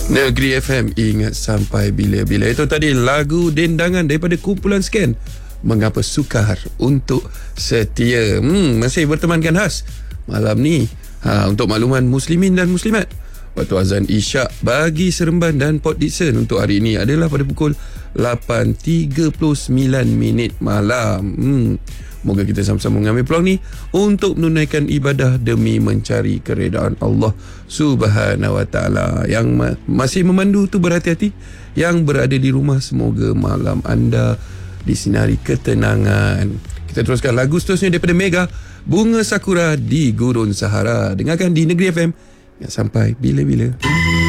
Negeri FM, ingat sampai bila-bila. Itu tadi lagu dendangan daripada kumpulan Scan, Mengapa Sukar Untuk Setia. Masih bertemankan khas malam ni. Untuk makluman muslimin dan muslimat, waktu azan Isyak bagi Seremban dan Port Dickson untuk hari ini adalah pada pukul 8.39 malam. Moga kita sama-sama mengambil peluang ni untuk menunaikan ibadah demi mencari keredaan Allah Subhanahu Wa Taala. Yang masih memandu tu berhati-hati, yang berada di rumah semoga malam anda disinari ketenangan. Kita teruskan lagu seterusnya daripada Mega, Bunga Sakura di Gurun Sahara. Dengarkan di Negeri FM yang sampai bila-bila.